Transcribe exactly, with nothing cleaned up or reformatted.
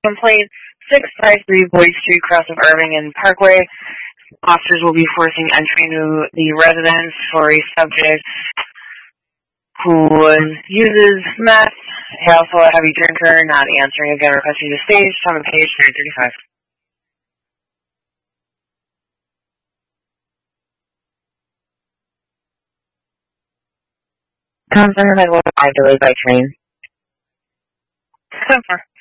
Complaint six five three Boyd Street, cross of Irving and Parkway. Officers will be forcing entry into the residence for a subject who uses meth, also a heavy drinker, not answering again, requesting to stage, time and page nine thirty-five. Confirm at what five delayed by train. Confirm.